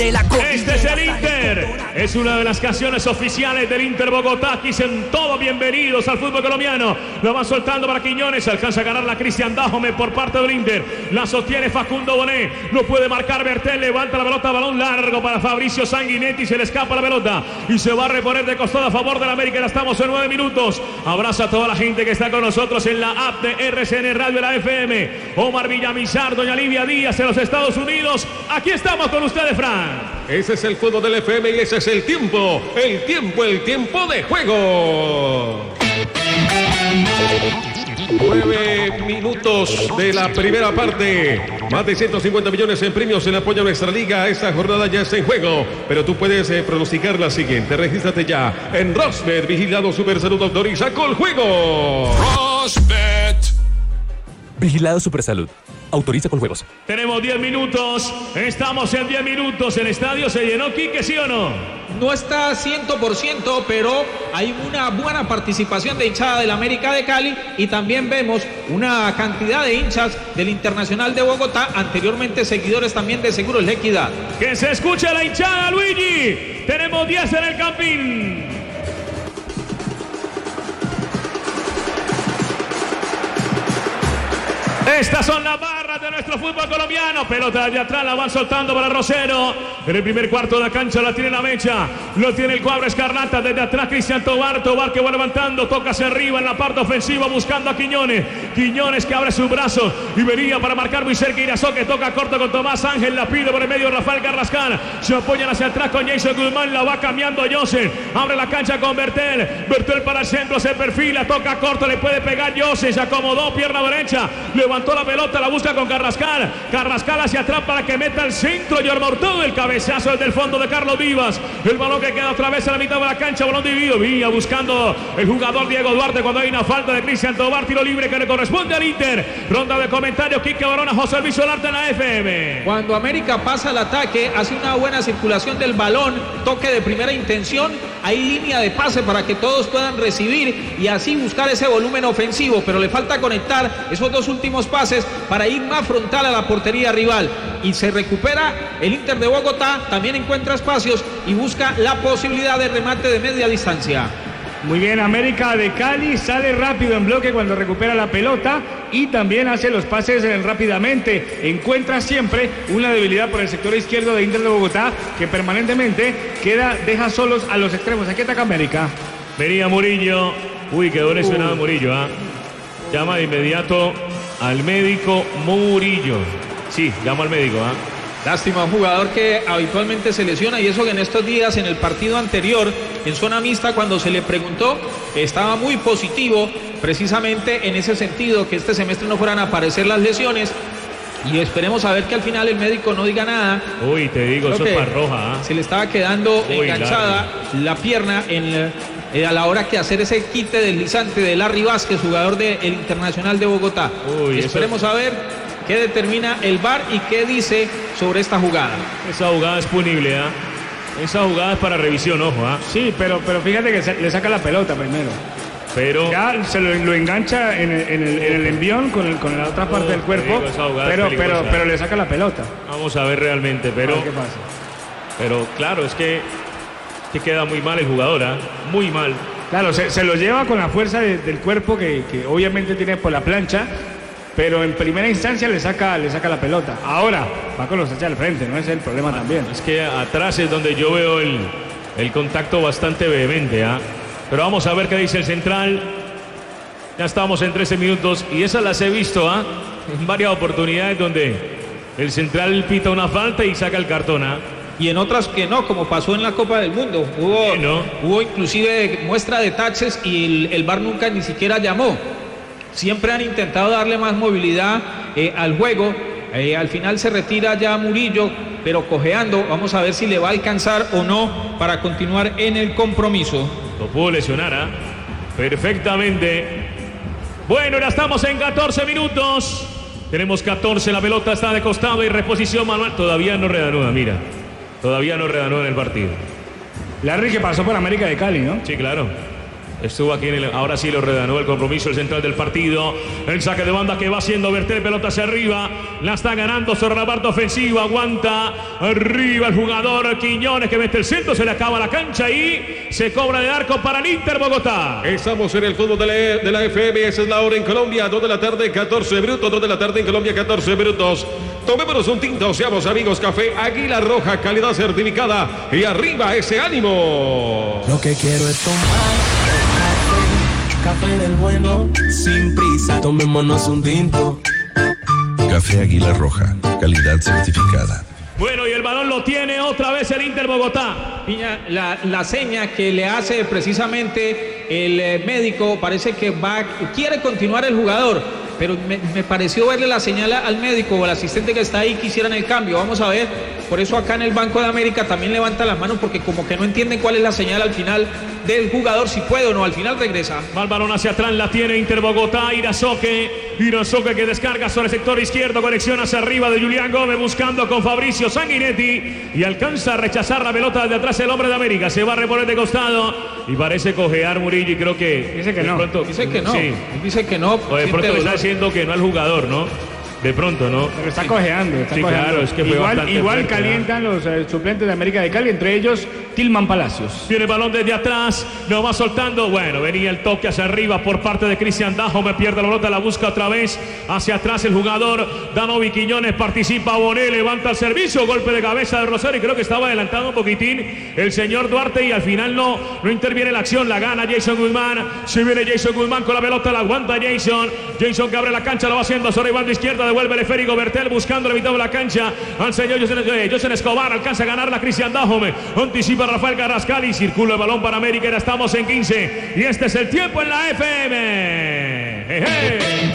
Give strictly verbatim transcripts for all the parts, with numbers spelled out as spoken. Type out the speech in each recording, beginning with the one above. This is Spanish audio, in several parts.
Este es el Inter, es una de las canciones oficiales del Inter Bogotá. Aquí dicen todos bienvenidos al fútbol colombiano. Lo van soltando para Quiñones, alcanza a ganar la Cristian Dajome por parte del Inter. La sostiene Facundo Bonet, no puede marcar Bertel, levanta la pelota, balón largo para Fabricio Sanguinetti, se le escapa la pelota y se va a reponer de costado a favor de la América. Ya estamos en nueve minutos. Abrazo a toda la gente que está con nosotros en la app de R C N Radio, la F M. Omar Villamizar, doña Livia Díaz en los Estados Unidos. Aquí estamos con ustedes, Fran. Ese es el fútbol del F M y ese es el tiempo, el tiempo, el tiempo de juego. Nueve minutos de la primera parte. Más de ciento cincuenta millones en premios en apoyo a nuestra liga. Esta jornada ya está en juego, pero tú puedes eh, pronosticar la siguiente. Regístrate ya en Rosbet, vigilado Supersalud, autoriza con juego. Rosbet. Vigilado Supersalud. Autoriza con juegos. Tenemos diez minutos. Estamos en diez minutos. ¿El estadio se llenó, Quique, sí o no? No está cien por ciento, pero hay una buena participación de hinchada del América de Cali y también vemos una cantidad de hinchas del Internacional de Bogotá, anteriormente seguidores también de Seguros La Equidad. Que se escuche la hinchada, Luigi. Tenemos diez en el campín. Estas son las barras de nuestro fútbol colombiano. Pelota de atrás, la van soltando para Rosero. En el primer cuarto de la cancha la tiene la Mecha. Lo tiene el cuadro Escarlata. Desde atrás Cristian Tobar. Tobar que va levantando. Toca hacia arriba en la parte ofensiva buscando a Quiñones. Quiñones que abre sus brazos y venía para marcar muy cerca Irazó, que toca corto con Tomás Ángel. La pide por el medio Rafael Carrascal. Se apoyan hacia atrás con Jason Guzmán. La va cambiando José. Abre la cancha con Bertel. Bertel para el centro. Se perfila. Toca corto. Le puede pegar José. Se acomodó. Pierna derecha. Levantó la pelota. La busca con Carrascal. Carrascal hacia atrás para que meta el centro. Yorma Hurtado. El cabezazo desde el fondo de Carlos Vivas. El balón que queda otra vez a la mitad de la cancha. Balón dividido. Vía buscando el jugador Diego Duarte cuando hay una falta de Cristian Tobar. Tiro libre que le corresponde al Inter. Ronda de comentarios. Quique Barona, José Luis Solarte en la F M. Cuando América pasa al ataque, hace una buena circulación del balón. Toque de primera intención. Hay línea de pase para que todos puedan recibir y así buscar ese volumen ofensivo. Pero le falta conectar esos dos últimos pases para ir más frontal a la portería rival. Y se recupera el Inter de Bogotá. También encuentra espacios y busca la posibilidad de remate de media distancia. Muy bien, América de Cali sale rápido en bloque cuando recupera la pelota y también hace los pases rápidamente. Encuentra siempre una debilidad por el sector izquierdo de Inter de Bogotá, que permanentemente queda, deja solos a los extremos. Aquí ataca América. Venía Murillo. Uy, quedó lesionado uh. Murillo. ¿eh? Llama de inmediato al médico Murillo. Sí, llama al médico. ¿eh? Lástima, un jugador que habitualmente se lesiona y eso que en estos días, en el partido anterior, en zona mixta, cuando se le preguntó, estaba muy positivo, precisamente en ese sentido, que este semestre no fueran a aparecer las lesiones. Y esperemos a ver que al final el médico no diga nada. Uy, te digo, eso es para roja. ¿eh? Se le estaba quedando Uy, enganchada largo. la pierna en eh, a la hora que hacer ese quite deslizante de Larry Vázquez, jugador del Internacional de Bogotá. Uy, esperemos eso... a ver qué determina el V A R y qué dice sobre esta jugada. Esa jugada es punible, ¿eh? Esa jugada es para revisión, ojo, ¿eh? Sí, pero, pero fíjate que se, le saca la pelota primero. Pero ya se lo, lo engancha en el, en, el, en el envión con, el, con la otra parte oh, del cuerpo, digo, pero, pero, pero le saca la pelota. Vamos a ver realmente, pero... A ver qué pasa. Pero claro, es que, que queda muy mal el jugador, ¿eh? Muy mal. Claro, se, se lo lleva con la fuerza de, del cuerpo que, que obviamente tiene por la plancha, pero en primera instancia le saca, le saca la pelota. Ahora va con los hacia el frente, no es el problema ah, también. Es que atrás es donde yo veo el, el contacto bastante vehemente, ¿ah? ¿eh? Pero vamos a ver qué dice el central. Ya estamos en trece minutos y esas las he visto, ¿ah? ¿eh? En varias oportunidades donde el central pita una falta y saca el cartón, ¿ah? ¿eh? Y en otras que no, como pasó en la Copa del Mundo. Hubo, no. hubo inclusive muestra de taches y el, el V A R nunca ni siquiera llamó. Siempre han intentado darle más movilidad eh, al juego. Eh, al final se retira ya Murillo, pero cojeando. Vamos a ver si le va a alcanzar o no para continuar en el compromiso. Lo pudo lesionar, ¿eh? Perfectamente. Bueno, ya estamos en catorce minutos. Tenemos catorce, la pelota está de costado y reposición manual. Todavía no reanuda, mira. Todavía no reanuda en el partido. Larry que pasó por América de Cali, ¿no? Sí, claro. Estuvo aquí en el, ahora sí lo reanudó el compromiso, el central del partido. El saque de banda que va haciendo verter pelota hacia arriba. La está ganando sobre la parte ofensiva. Aguanta arriba el jugador Quiñones que mete el centro. Se le acaba la cancha y se cobra de arco para el Inter Bogotá. Estamos en el fútbol de la, de la F M. Esa es la hora en Colombia. dos de la tarde, catorce minutos. dos de la tarde en Colombia, catorce minutos. Tomémonos un tinto, seamos amigos. Café Águila Roja, calidad certificada. Y arriba ese ánimo. Lo que quiero es tomar café del bueno, sin prisa, tomémonos un tinto. Café Águila Roja, calidad certificada. Bueno, y el balón lo tiene otra vez el Inter Bogotá. Piña, la, la seña que le hace precisamente el eh, médico, parece que va, quiere continuar el jugador, pero me, me pareció verle la señal al médico o al asistente que está ahí que hicieran el cambio. Vamos a ver, por eso acá en el Banco de América también levanta las manos porque como que no entienden cuál es la señal al final del jugador, si puede o no, al final regresa. Va el balón hacia atrás, la tiene Inter Bogotá, Irazoque, Irazoque que descarga sobre el sector izquierdo, conexión hacia arriba de Julián Gómez buscando con Fabricio Sanguinetti y alcanza a rechazar la pelota de atrás el hombre de América, se va a reponer de costado y parece cojear Murillo y creo que... Dice que no. Pronto, dice que no, sí. dice que no. O de pronto le está diciendo que no al jugador, ¿no? De pronto, ¿no? Pero está cojeando, está sí, cojeando. Claro, es que fue igual igual fuerte, calientan ¿no? los eh, suplentes de América de Cali, entre ellos Tilman Palacios. Tiene el balón desde atrás, lo va soltando. Bueno, venía el toque hacia arriba por parte de Cristian Dajo. Me pierde la pelota, la busca otra vez. Hacia atrás el jugador Danovi Quiñones participa. Bonet levanta el servicio. Golpe de cabeza de Rosario. Y creo que estaba adelantando un poquitín el señor Duarte. Y al final no, no interviene la acción. La gana Jason Guzmán. Se viene Jason Guzmán con la pelota. La aguanta Jason. Jason que abre la cancha. Lo va haciendo sobre el bando izquierda. Devuelve el esférico. Bertel buscando la mitad de la cancha. Al señor José Escobar. Alcanza a ganar la Cristian Dajo. Anticipa Rafael Carrascal y circula el balón para América. Ya estamos en quince y este es el tiempo en la F M. Hey, hey.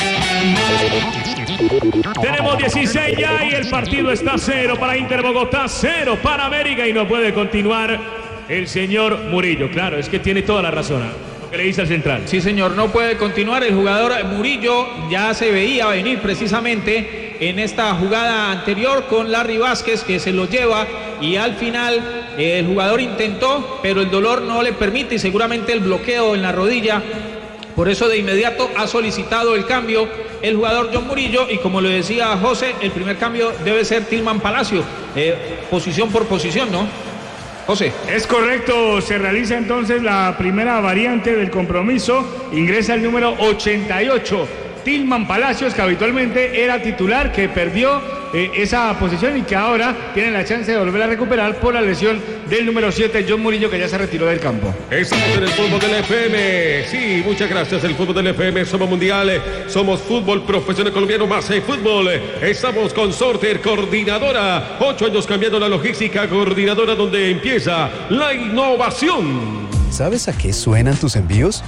Tenemos dieciséis ya y el partido está cero para Inter Bogotá, cero para América y no puede continuar el señor Murillo. Claro, es que tiene toda la razón, ¿eh? Lo que le dice al central. Sí, señor, no puede continuar. El jugador Murillo ya se veía venir precisamente en esta jugada anterior con Larry Vázquez que se lo lleva y al final eh, el jugador intentó, pero el dolor no le permite y seguramente el bloqueo en la rodilla. Por eso de inmediato ha solicitado el cambio el jugador John Murillo y como le decía José, el primer cambio debe ser Tilman Palacio, eh, posición por posición, ¿no? José. Es correcto, se realiza entonces la primera variante del compromiso, ingresa el número ochenta y ocho, Tilman Palacios, que habitualmente era titular, que perdió eh, esa posición y que ahora tiene la chance de volver a recuperar por la lesión del número siete, John Murillo, que ya se retiró del campo. Estamos en el fútbol del F M. Sí, muchas gracias. El fútbol del F M. Somos mundial. Somos fútbol profesional colombiano más el fútbol. Estamos con Sorter, coordinadora. Ocho años cambiando la logística, coordinadora donde empieza la innovación. ¿Sabes a qué suenan tus envíos?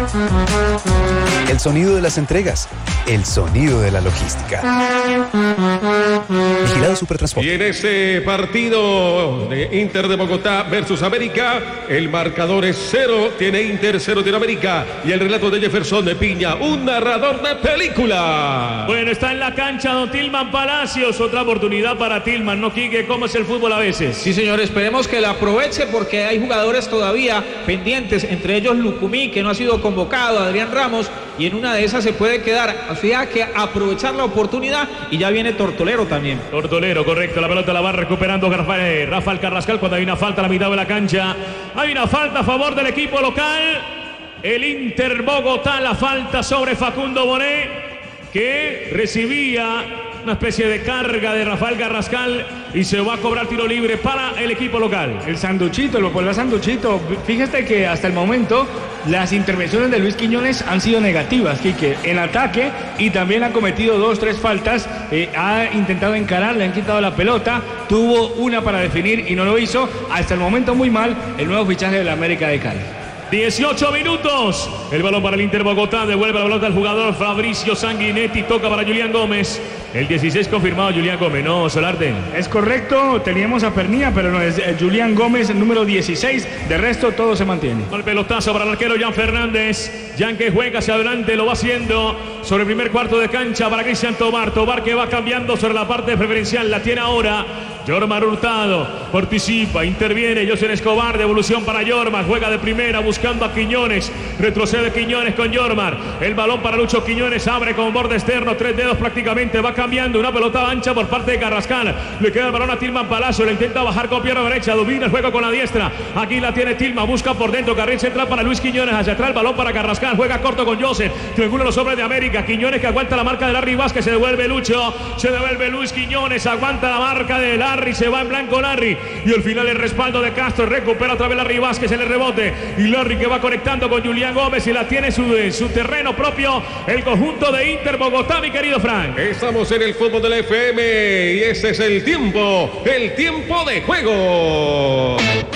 El sonido de las entregas. El sonido de la logística. Vigilado Supertransporte. Y en ese partido de Inter de Bogotá versus América, el marcador es cero. Tiene Inter, cero tiene América. Y el relato de Jefferson de Piña, un narrador de película. Bueno, está en la cancha don Tilman Palacios. Otra oportunidad para Tilman, ¿no, Quique? ¿Cómo es el fútbol a veces? Sí, señor, esperemos que la aproveche porque hay jugadores todavía pendientes, entre ellos Lucumí, que no ha sido convocado, Adrián Ramos, y en una de esas se puede quedar. O sea, que aprovechar la oportunidad y ya viene Tortolero también. Tortolero, correcto, la pelota la va recuperando Rafael, Rafael Carrascal cuando hay una falta a la mitad de la cancha. Hay una falta a favor del equipo local. El Inter Bogotá, la falta sobre Facundo Bonet, que recibía una especie de carga de Rafael Carrascal y se va a cobrar tiro libre para el equipo local. El sanduchito, lo pone el sanduchito. Fíjate que hasta el momento las intervenciones de Luis Quiñones han sido negativas, Quique, en ataque, y también ha cometido dos, tres faltas, eh, ha intentado encarar, le han quitado la pelota, tuvo una para definir y no lo hizo. Hasta el momento muy mal el nuevo fichaje de la América de Cali. dieciocho minutos, el balón para el Inter Bogotá, devuelve la pelota al jugador Fabricio Sanguinetti, toca para Julián Gómez, el dieciséis confirmado Julián Gómez, ¿no, Solarte? Es correcto, teníamos a Pernilla, pero no es eh, Julián Gómez, el número dieciséis, de resto todo se mantiene. El pelotazo para el arquero Jan Fernández, Jan que juega hacia adelante, lo va haciendo sobre el primer cuarto de cancha para Cristian Tobar, Tobar que va cambiando sobre la parte preferencial, la tiene ahora Yormar Hurtado participa, interviene José Escobar, devolución para Yormar, juega de primera buscando a Quiñones, retrocede Quiñones con Yormar, el balón para Lucho Quiñones, abre con borde externo, tres dedos prácticamente, va cambiando, una pelota ancha por parte de Carrascal, le queda el balón a Tilman Palacio, le intenta bajar con pierna derecha, domina el juego con la diestra, aquí la tiene Tilman, busca por dentro, carril central para Luis Quiñones, hacia atrás el balón para Carrascal, juega corto con Joseph, triangula los hombres de América, Quiñones que aguanta la marca de Larry Vázquez, se devuelve Lucho, se devuelve Luis Quiñones, aguanta la marca de Larry, se va en blanco Larry, y al final el respaldo de Castro, recupera otra vez Larry Vázquez en el rebote, y Larry que va conectando con Julián Gómez y la tiene en su, en su terreno propio, el conjunto de Inter Bogotá, mi querido Frank. Estamos en el fútbol de la F M y este es el tiempo, el tiempo de juego.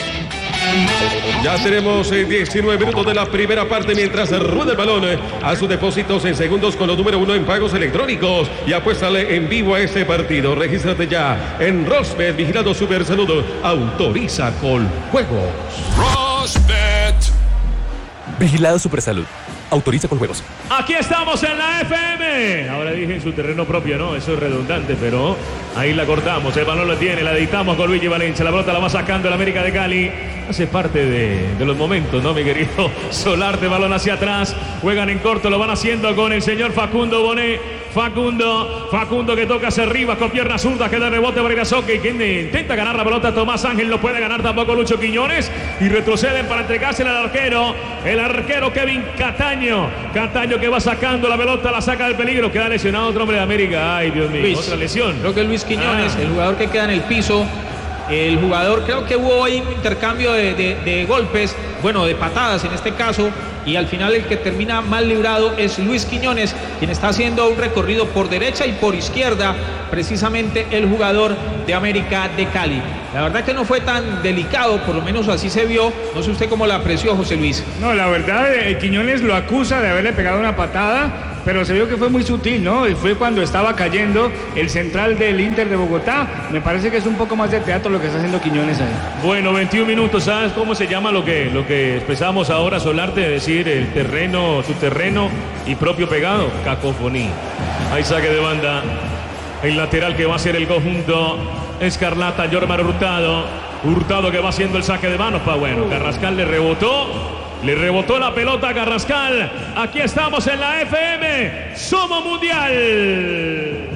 Ya tenemos eh, diecinueve minutos de la primera parte mientras rueda el balón eh, a sus depósitos en segundos con los número uno en pagos electrónicos y apuéstale en vivo a este partido. Regístrate ya en Rosbet, vigilado Super Salud, autoriza con juegos. Rosbet. Vigilado Supersalud. Autoriza con juegos. Aquí estamos en la F M. Ahora dije en su terreno propio, ¿no? Eso es redundante, pero ahí la cortamos. El balón lo tiene, la editamos con Luigi Valencia. La pelota la va sacando el América de Cali. Hace parte de, de los momentos, ¿no, mi querido Solarte? Balón hacia atrás. Juegan en corto, lo van haciendo con el señor Facundo Bonet. Facundo, Facundo que toca hacia arriba con pierna zurda, que da rebote para Irazoque y que intenta ganar la pelota. Tomás Ángel no puede ganar tampoco Lucho Quiñones y retroceden para entregársela al arquero, el arquero Kevin Cataño, Cataño que va sacando la pelota, la saca del peligro, queda lesionado otro hombre de América. Ay, Dios mío, Luis, otra lesión. Creo que Luis Quiñones, ah. el jugador que queda en el piso. El jugador, creo que hubo ahí un intercambio de, de, de golpes, bueno, de patadas en este caso, y al final el que termina mal librado es Luis Quiñones, quien está haciendo un recorrido por derecha y por izquierda, precisamente el jugador de América de Cali. La verdad que no fue tan delicado, por lo menos así se vio. No sé usted cómo la apreció, José Luis. No, la verdad, eh, Quiñones lo acusa de haberle pegado una patada, pero se vio que fue muy sutil, ¿no? Y fue cuando estaba cayendo el central del Inter de Bogotá. Me parece que es un poco más de teatro lo que está haciendo Quiñones ahí. Bueno, veintiún minutos, ¿sabes cómo se llama lo que, lo que expresamos ahora, Solarte? De decir el terreno, su terreno y propio pegado, cacofonía. Hay saque de banda. El lateral que va a ser el conjunto Escarlata, Yormar Hurtado. Hurtado que va haciendo el saque de manos, pa' bueno. Carrascal le rebotó. Le rebotó la pelota a Carrascal. Aquí estamos en la F M. Somos Mundial.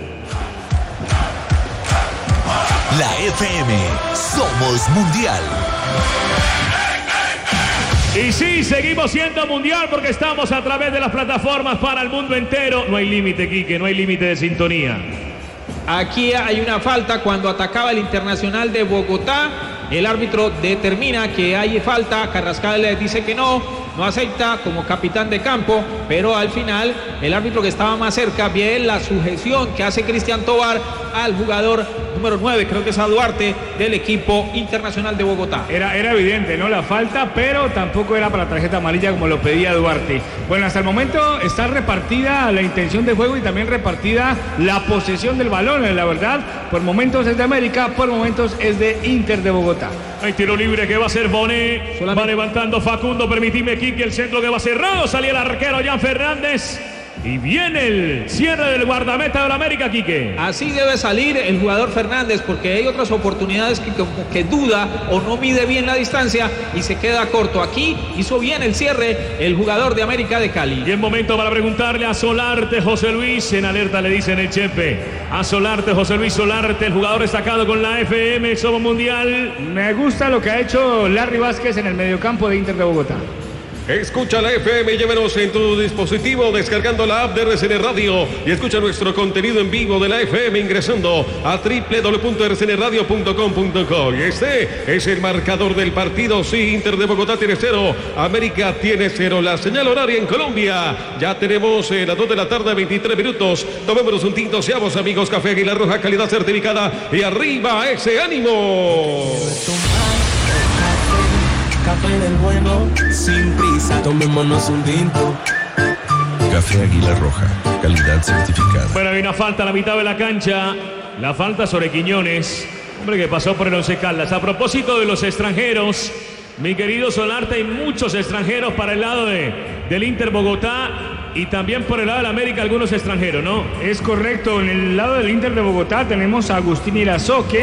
La F M. Somos Mundial. Y sí, seguimos siendo mundial porque estamos a través de las plataformas para el mundo entero. No hay límite, Quique, no hay límite de sintonía. Aquí hay una falta cuando atacaba el Internacional de Bogotá. El árbitro determina que hay falta. Carrascal le dice que no, no acepta como capitán de campo, pero al final el árbitro que estaba más cerca ve la sujeción que hace Cristian Tobar al jugador número nueve, creo que es a Duarte, del equipo Internacional de Bogotá. Era, era evidente, ¿no? La falta, pero tampoco era para tarjeta amarilla como lo pedía Duarte. Bueno, hasta el momento está repartida la intención de juego y también repartida la posesión del balón. La verdad, por momentos es de América, por momentos es de Inter de Bogotá. Hay tiro libre que va a ser Bonet. Solamente va levantando Facundo. Permitime, Quique, el centro que va cerrado. Salía el arquero Jan Fernández. Y viene el cierre del guardameta de la América, Quique. Así debe salir el jugador Fernández, porque hay otras oportunidades que, como que duda o no mide bien la distancia y se queda corto. Aquí hizo bien el cierre el jugador de América de Cali. Y es momento para preguntarle a Solarte, José Luis. En alerta le dicen el Chepe. A Solarte, José Luis Solarte, el jugador destacado con la F M, Somos Mundial. Me gusta lo que ha hecho Larry Vázquez en el mediocampo de Inter de Bogotá. Escucha la F M, llévenos en tu dispositivo descargando la app de R C N Radio y escucha nuestro contenido en vivo de la F M ingresando a doble u doble u doble u punto r c n radio punto com punto co. Y este es el marcador del partido. Sí, Inter de Bogotá tiene cero, América tiene cero. La señal horaria en Colombia. Ya tenemos eh, las dos de la tarde, veintitrés minutos. Tomémonos un tinto, seamos amigos. Café Águila Roja, calidad certificada. Y arriba ese ánimo. Café del bueno, sin prisa, tomémonos un tinto. Café Águila Roja, calidad certificada. Bueno, hay una falta a la mitad de la cancha. La falta sobre Quiñones, hombre que pasó por el Once Caldas. A propósito de los extranjeros, mi querido Solarte, hay muchos extranjeros para el lado de, del Inter Bogotá y también por el lado de la América algunos extranjeros, ¿no? Es correcto, en el lado del Inter de Bogotá tenemos a Agustín Irazoque,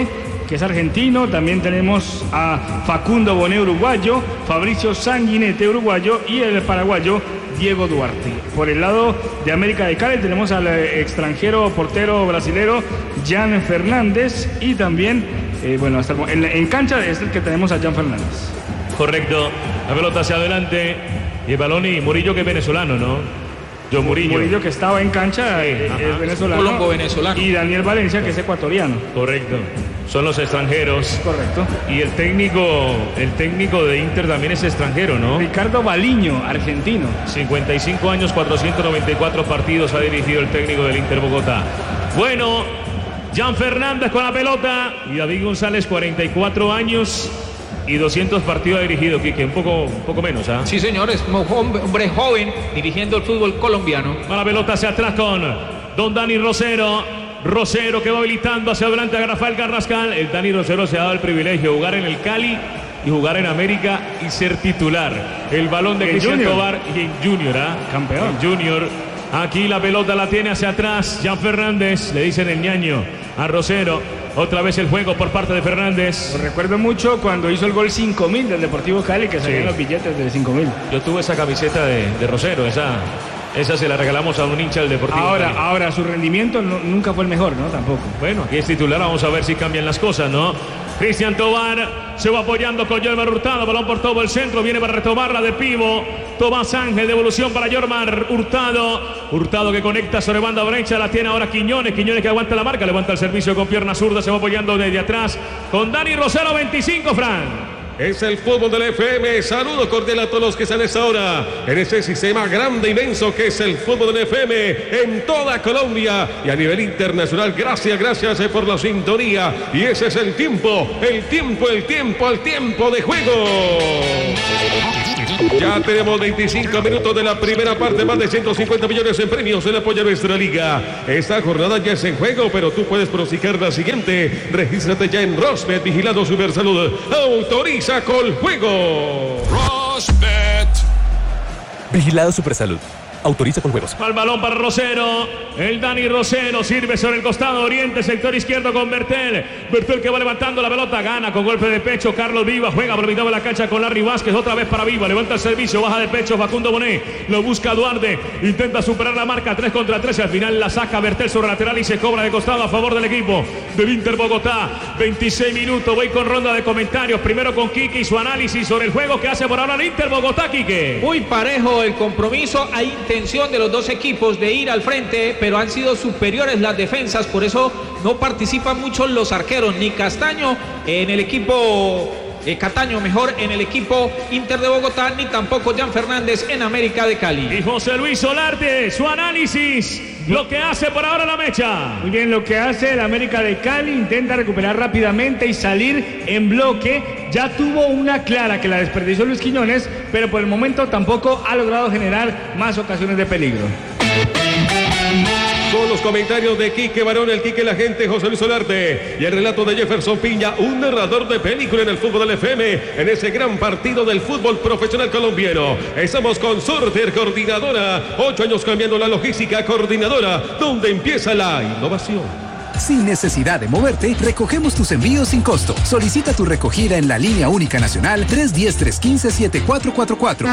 que es argentino. También tenemos a Facundo Bonet, uruguayo, Fabricio Sanguinete, uruguayo, y el paraguayo Diego Duarte. Por el lado de América de Cali tenemos al extranjero portero brasilero Jan Fernández, y también, eh, bueno, hasta el, en, en cancha es el que tenemos a Jan Fernández. Correcto, la pelota hacia adelante y el balón, y Murillo, que es venezolano, ¿no? Yo Murillo. Murillo, que estaba en cancha, sí, es, es venezolano. Colombo venezolano. Y Daniel Valencia, que es ecuatoriano. Correcto. Son los extranjeros. Correcto. Y el técnico, el técnico de Inter también es extranjero, ¿no? Ricardo Baliño, argentino. cincuenta y cinco años, cuatrocientos noventa y cuatro partidos ha dirigido el técnico del Inter Bogotá. Bueno, Jan Fernández con la pelota y David González, cuarenta y cuatro años y doscientos partidos ha dirigido, Quique, un poco, un poco menos, ¿ah? ¿eh? Sí, señores, hombre joven dirigiendo el fútbol colombiano. Va la pelota hacia atrás con don Dani Rosero. Rosero, que va habilitando hacia adelante a Rafael Carrascal. El Dani Rosero se ha dado el privilegio de jugar en el Cali y jugar en América y ser titular. El balón de Cristian Tobar y en Junior, ¿ah? ¿eh? Campeón. En Junior. Aquí la pelota la tiene hacia atrás Jan Fernández, le dicen el ñaño a Rosero. Otra vez el juego por parte de Fernández. Lo recuerdo mucho cuando hizo el gol cinco mil del Deportivo Cali, que salían sí. los billetes de cinco mil. Yo tuve esa camiseta de, de Rosero, esa, esa se la regalamos a un hincha del Deportivo Ahora, Cali. ahora su rendimiento no, nunca fue el mejor, ¿no? Tampoco. Bueno, aquí es titular, vamos a ver si cambian las cosas, ¿no? Cristian Tobar se va apoyando con Yormar Hurtado, balón por todo el centro, viene para retomarla de pivo. Tomás Ángel, devolución para Yormar Hurtado. Hurtado que conecta sobre banda derecha, la tiene ahora Quiñones. Quiñones que aguanta la marca, levanta el servicio con pierna zurda, se va apoyando desde atrás con Dani Rosero, veinticinco, Fran. Es el fútbol del F M. Saludo cordial a todos los que están a esta hora en ese sistema grande, inmenso que es el fútbol del F M en toda Colombia y a nivel internacional. Gracias, gracias por la sintonía. Y ese es el tiempo, el tiempo, el tiempo, el tiempo de juego. Ya tenemos veinticinco minutos de la primera parte, más de ciento cincuenta millones en premios en apoyo a nuestra liga. Esta jornada ya es en juego, pero tú puedes pronosticar la siguiente. Regístrate ya en Rosbet, vigilado Supersalud. Autoriza con juego. Rosbet. Vigilado Supersalud. Autoriza con juegos. Al balón para Rosero. El Dani Rosero sirve sobre el costado oriente, sector izquierdo con Bertel. Bertel que va levantando la pelota, gana con golpe de pecho. Carlos Viva juega por mitad de la cancha con Larry Vázquez. Otra vez para Viva, levanta el servicio, baja de pecho Facundo Bonet. Lo busca Duarte, intenta superar la marca tres contra tres. Y al final la saca Bertel sobre lateral y se cobra de costado a favor del equipo del Inter Bogotá. veintiséis minutos, voy con ronda de comentarios. Primero con Quique y su análisis sobre el juego que hace por ahora el Inter Bogotá, Quique. Muy parejo el compromiso, hay intención de los dos equipos de ir al frente, pero han sido superiores las defensas, por eso no participan mucho los arqueros, ni Castaño en el equipo eh, Cataño mejor en el equipo Inter de Bogotá, ni tampoco Jan Fernández en América de Cali. Y José Luis Solarte, su análisis, lo que hace por ahora la mecha. Muy bien, lo que hace el América de Cali, intenta recuperar rápidamente y salir en bloque. Ya tuvo una clara que la desperdició Luis Quiñones, pero por el momento tampoco ha logrado generar más ocasiones de peligro. Con los comentarios de Quique Barón, el Quique, la gente, José Luis Solarte y el relato de Jefferson Piña, un narrador de película en el fútbol del F M, en ese gran partido del fútbol profesional colombiano. Estamos con Sorter, coordinadora, ocho años cambiando la logística, coordinadora, donde empieza la innovación. Sin necesidad de moverte, recogemos tus envíos sin costo. Solicita tu recogida en la línea única nacional tres uno cero, tres uno cero, siete cuatro cuatro cuatro.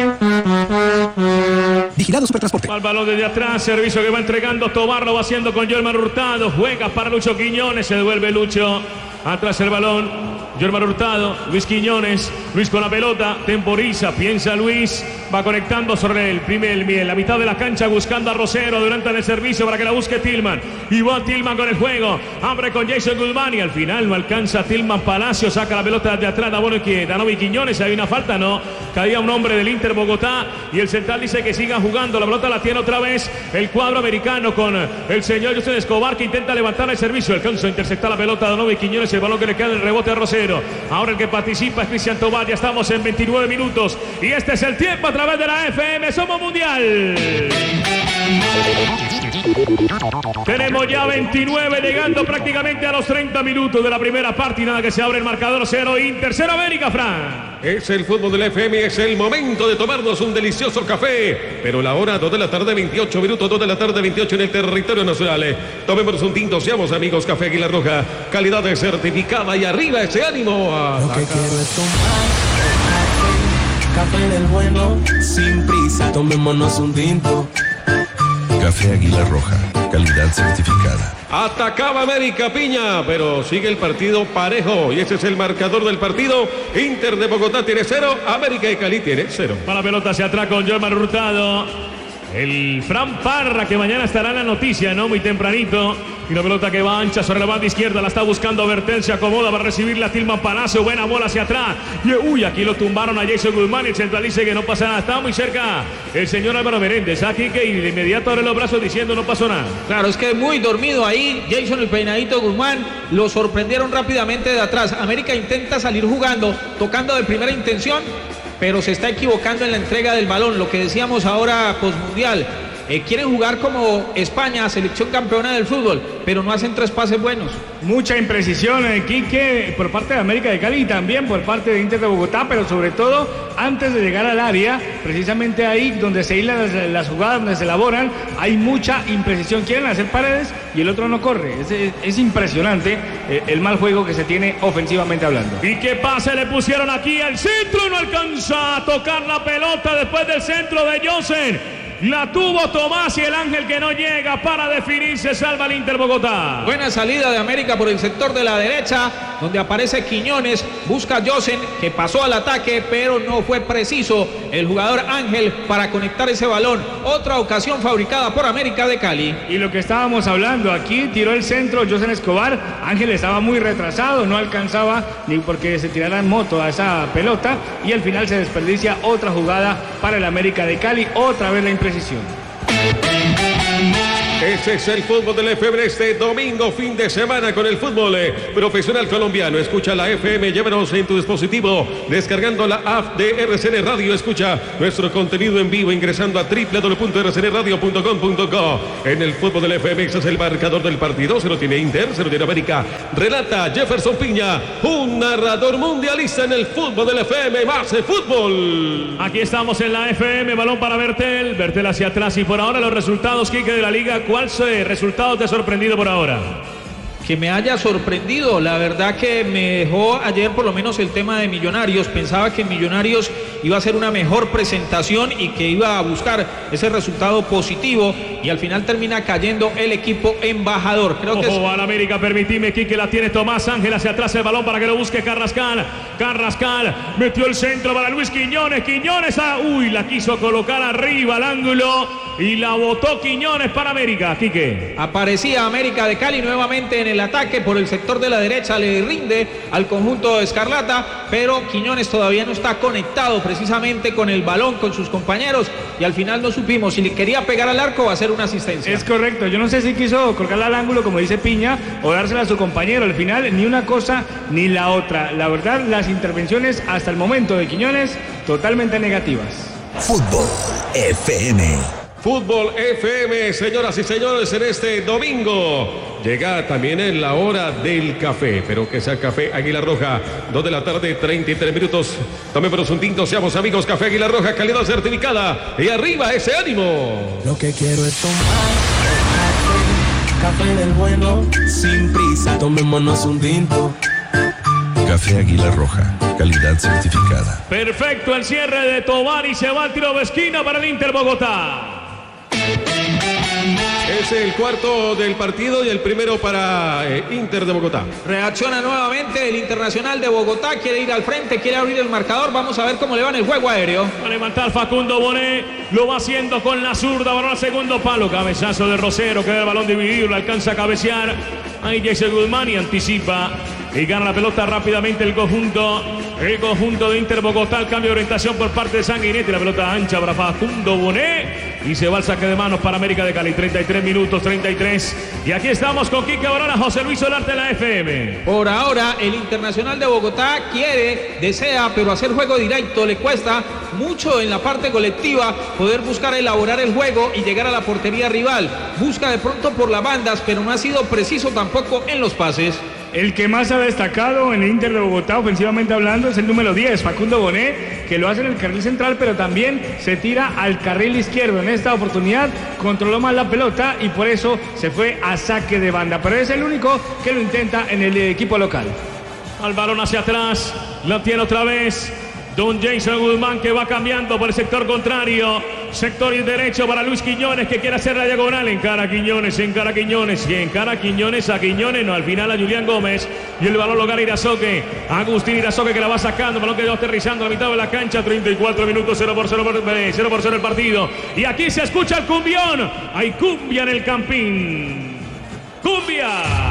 Vigilado Supertransporte. Al balón desde atrás, servicio que va entregando Tobar, lo va haciendo con Yormar Hurtado. Juega para Lucho Quiñones, se devuelve Lucho. Atrás el balón, Yormar Hurtado, Luis Quiñones, Luis con la pelota, temporiza, piensa Luis, va conectando sobre el primer, la mitad de la cancha, buscando a Rosero, durante el servicio para que la busque Tillman, y va Tillman con el juego, abre con Jason Guzmán y al final no alcanza Tillman. Palacio saca la pelota de atrás, Danovi Quiñones, hay una falta, no, caía un hombre del Inter Bogotá y el central dice que sigan jugando, la pelota la tiene otra vez el cuadro americano con el señor José Escobar, que intenta levantar el servicio, alcanza a interceptar la pelota de Danovi Quiñones, el balón que le queda en el rebote a Rosero. Ahora el que participa es Cristian Tobar, ya estamos en veintinueve minutos y este es el tiempo a través de la F M Somos Mundial. Tenemos ya veintinueve, llegando prácticamente a los treinta minutos de la primera parte y nada que se abre el marcador. Cero Inter, cero América, Fran. Es el fútbol de la F M, es el momento de tomarnos un delicioso café. Pero la hora, dos de la tarde, veintiocho minutos, dos de la tarde, veintiocho en el territorio nacional. Tomémonos un tinto, seamos amigos, Café Águila Roja. Calidad certificada y arriba ese ánimo. A Lo que quiero es tomar café, café del bueno, sin prisa. Tomémonos un tinto. Café Águila Roja, calidad certificada. Atacaba América Piña, pero sigue el partido parejo. Y ese es el marcador del partido. Inter de Bogotá tiene cero, América de Cali tiene cero. Para la pelota hacia atrás con Germán Hurtado. El Fran Parra, que mañana estará en la noticia, ¿no? Muy tempranito. Y la pelota que va ancha sobre la banda izquierda. La está buscando Bertel. Se acomoda para recibirla Tilman Palacio. Buena bola hacia atrás. Y uy, aquí lo tumbaron a Jason Guzmán. El central dice que no pasa nada. Está muy cerca el señor Álvaro Meréndez. Aquí que de inmediato abre los brazos diciendo no pasó nada. Claro, es que muy dormido ahí. Jason el peinadito Guzmán. Lo sorprendieron rápidamente de atrás. América intenta salir jugando, tocando de primera intención, pero se está equivocando en la entrega del balón. Lo que decíamos ahora postmundial. Eh, quieren jugar como España, selección campeona del fútbol, pero no hacen tres pases buenos. Mucha imprecisión, eh, Quique, por parte de América de Cali y también por parte de Inter de Bogotá, pero sobre todo antes de llegar al área, precisamente ahí donde se hilan las, las jugadas, donde se elaboran, hay mucha imprecisión. Quieren hacer paredes y el otro no corre. Es, es, es impresionante eh, el mal juego que se tiene ofensivamente hablando. ¿Y qué pasa? Le pusieron aquí al centro y no alcanza a tocar la pelota después del centro de Josen. La tuvo Tomás y el Ángel que no llega para definir, se salva el Inter Bogotá. Buena salida de América por el sector de la derecha, donde aparece Quiñones, busca a Josen, que pasó al ataque, pero no fue preciso el jugador Ángel para conectar ese balón. Otra ocasión fabricada por América de Cali. Y lo que estábamos hablando, aquí tiró el centro Josen Escobar, Ángel estaba muy retrasado, no alcanzaba ni porque se tirara en moto a esa pelota, y al final se desperdicia otra jugada para el América de Cali, otra vez la impresión. Ese es el fútbol del F M este domingo, fin de semana con el fútbol eh, profesional colombiano. Escucha la F M, llévanos en tu dispositivo, descargando la app de R C N Radio. Escucha nuestro contenido en vivo ingresando a doble u doble u doble u punto r c n radio punto com punto co. En el fútbol del F M, ese es el marcador del partido. Se lo tiene Inter, se lo tiene América. Relata Jefferson Piña, un narrador mundialista en el fútbol del F M. Más de fútbol. Aquí estamos en la F M, balón para Bertel. Bertel hacia atrás y por ahora los resultados, Quique, de la Liga. ¿Cuál resultado te ha sorprendido por ahora? Que me haya sorprendido, la verdad que me dejó ayer por lo menos el tema de Millonarios. Pensaba que Millonarios iba a hacer una mejor presentación y que iba a buscar ese resultado positivo y al final termina cayendo el equipo embajador. Creo Ojo, que es... a la América, permitime, Quique, la tiene Tomás Ángel hacia atrás el balón para que lo busque Carrascal. Carrascal metió el centro para Luis Quiñones. Quiñones, ah, uy, la quiso colocar arriba al ángulo y la botó Quiñones para América, Quique. Aparecía América de Cali nuevamente en el ataque por el sector de la derecha, le rinde al conjunto de Escarlata, pero Quiñones todavía no está conectado precisamente con el balón, con sus compañeros, y al final no supimos si le quería pegar al arco o hacer una asistencia. Es correcto, yo no sé si quiso colgarla al ángulo como dice Piña o dársela a su compañero. Al final ni una cosa ni la otra. La verdad, las intervenciones hasta el momento de Quiñones totalmente negativas. Fútbol F M. Fútbol F M, señoras y señores, en este domingo llega también en la hora del café, pero que sea café Águila Roja, dos de la tarde, treinta y tres minutos. Tomémonos un tinto, seamos amigos, café Águila Roja, calidad certificada y arriba ese ánimo. Lo que quiero es tomar café, café del bueno, sin prisa. Tomémonos un tinto. Café Águila Roja, calidad certificada. Perfecto el cierre de Tobar y se va al tiro de esquina para el Inter Bogotá. Es el cuarto del partido y el primero para eh, Inter de Bogotá. Reacciona nuevamente el Internacional de Bogotá, quiere ir al frente, quiere abrir el marcador. Vamos a ver cómo le va en el juego aéreo. Va a levantar Facundo Bonet, lo va haciendo con la zurda, balón al segundo palo, cabezazo de Rosero, queda el balón dividido, lo alcanza a cabecear. Ahí Jason Guzmán y anticipa y gana la pelota rápidamente el conjunto el conjunto de Inter Bogotá. El cambio de orientación por parte de Sanguinetti. La pelota ancha para Facundo Bonet. Y se va el saque de manos para América de Cali. treinta y tres minutos, treinta y tres. Y aquí estamos con Quique Barona, José Luis Solarte de la F M. Por ahora, el Internacional de Bogotá quiere, desea, pero hacer juego directo le cuesta mucho en la parte colectiva poder buscar elaborar el juego y llegar a la portería rival. Busca de pronto por las bandas, pero no ha sido preciso tampoco en los pases. El que más ha destacado en el Inter de Bogotá, ofensivamente hablando, es el número diez, Facundo Bonet, que lo hace en el carril central, pero también se tira al carril izquierdo. En esta oportunidad controló más la pelota y por eso se fue a saque de banda. Pero es el único que lo intenta en el equipo local. Al balón hacia atrás, lo tiene otra vez Don Jason Guzmán, que va cambiando por el sector contrario. Sector derecho para Luis Quiñones, que quiere hacer la diagonal. Encara a Quiñones, encara a Quiñones. Y encara a Quiñones, a Quiñones. No, al final a Julián Gómez. Y el balón lo gana Irazoque. Agustín Irazoque, que la va sacando. Balón que va aterrizando a la mitad de la cancha. treinta y cuatro minutos, cero por cero, cero por cero el partido. Y aquí se escucha el cumbión. Hay cumbia en el Campín. ¡Cumbia!